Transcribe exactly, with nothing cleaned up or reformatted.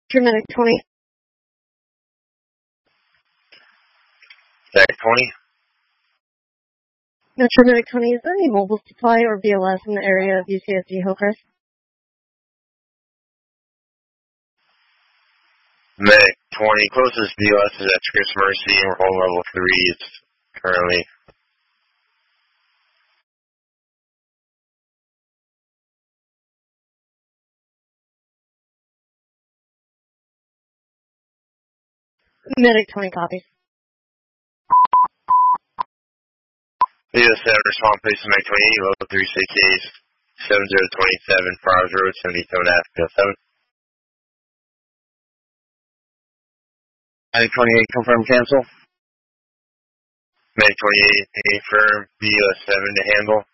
Medic twenty. Medic twenty. Metro Medic twenty, is there any mobile supply or B L S in the area of U C S D Hillcrest? Medic twenty, closest B L S is at Chris Mercy, and we're home level three. It's currently. Medic twenty copies. B S seven, respond please to Medic twenty-eight, level three, six A's, seven zero two seven, Farms Road, seventy-seven Africa seven. Medic twenty-eight, confirm cancel. Medic twenty-eight, affirm, B S seven to handle.